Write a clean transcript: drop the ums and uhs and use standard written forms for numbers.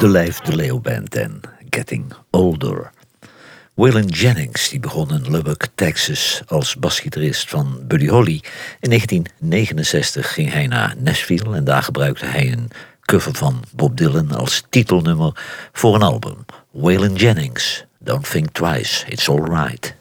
de Lijf de Leeuw Band en Getting Older. Waylon Jennings die begon in Lubbock, Texas als basgitarist van Buddy Holly. In 1969 ging hij naar Nashville en daar gebruikte hij een cover van Bob Dylan als titelnummer voor een album. Waylon Jennings, Don't Think Twice, It's Alright.